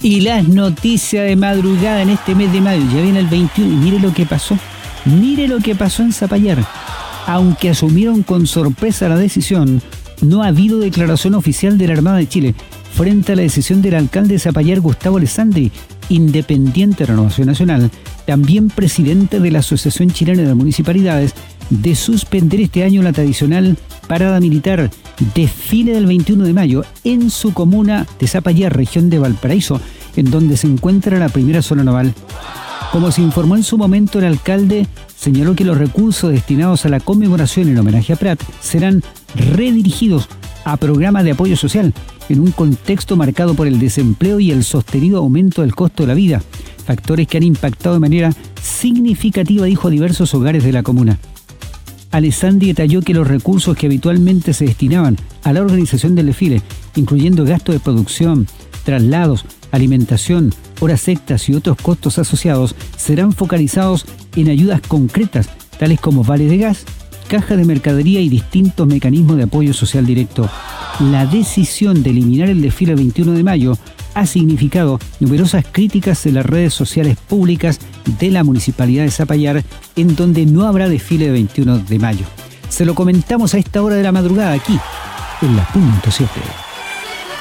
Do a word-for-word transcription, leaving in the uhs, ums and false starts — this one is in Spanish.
Y las noticias de madrugada en este mes de mayo, ya viene el veintiuno, y mire lo que pasó, mire lo que pasó en Zapallar. Aunque asumieron con sorpresa la decisión, no ha habido declaración oficial de la Armada de Chile frente a la decisión del alcalde de Zapallar, Gustavo Alessandri, independiente de Renovación Nacional, también presidente de la Asociación Chilena de Municipalidades, de suspender este año la tradicional parada militar desfile del veintiuno de mayo en su comuna de Zapallar, región de Valparaíso, en donde se encuentra la primera zona naval. Como se informó en su momento, el alcalde señaló que los recursos destinados a la conmemoración en homenaje a Prat serán redirigidos a programas de apoyo social en un contexto marcado por el desempleo y el sostenido aumento del costo de la vida, factores que han impactado de manera significativa, dijo, a diversos hogares de la comuna. Alessandri detalló que los recursos que habitualmente se destinaban a la organización del desfile, incluyendo gastos de producción, traslados, alimentación, horas extras y otros costos asociados, serán focalizados en ayudas concretas, tales como vales de gas, cajas de mercadería y distintos mecanismos de apoyo social directo. La decisión de eliminar el desfile veintiuno de mayo ha significado numerosas críticas en las redes sociales públicas de la Municipalidad de Zapallar, en donde no habrá desfile de veintiuno de mayo. Se lo comentamos a esta hora de la madrugada aquí, en la punto siete.